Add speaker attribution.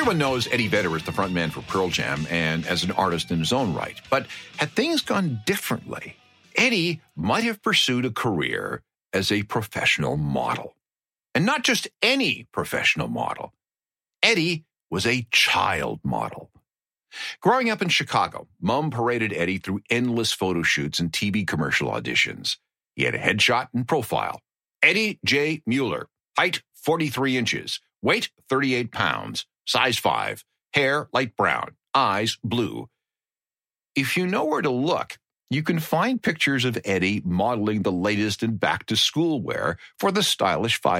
Speaker 1: Everyone knows Eddie Vedder is the frontman for Pearl Jam and as an artist in his own right. But had things gone differently, Eddie might have pursued a career as a professional model. And not just any professional model. Eddie was a child model. Growing up in Chicago, Mom paraded Eddie through endless photo shoots and TV commercial auditions. He had a headshot and profile. Eddie J. Mueller, height 43 inches, weight 38 pounds, size 5, hair light brown, eyes blue. If you know where to look, you can find pictures of Eddie modeling the latest in back-to-school wear for the stylish